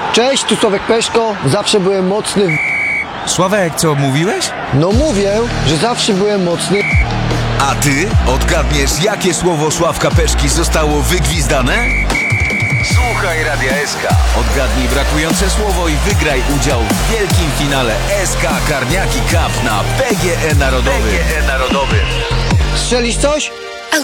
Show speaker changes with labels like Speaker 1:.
Speaker 1: Cześć, tu Sławek Peszko. Zawsze byłem mocny.
Speaker 2: Sławek, co mówiłeś?
Speaker 1: No mówię, że zawsze byłem mocny.
Speaker 3: A ty odgadniesz, jakie słowo Sławka Peszki zostało wygwizdane? Słuchaj Radia SK. Odgadnij brakujące słowo i wygraj udział w wielkim finale SK Karniaki Cup na PGE Narodowym.
Speaker 1: Strzelisz coś?